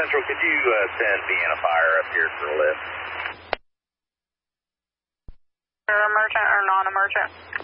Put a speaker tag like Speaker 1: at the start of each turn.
Speaker 1: Central, could you send Vienna Fire up here for a lift?
Speaker 2: Emergent or non-emergent?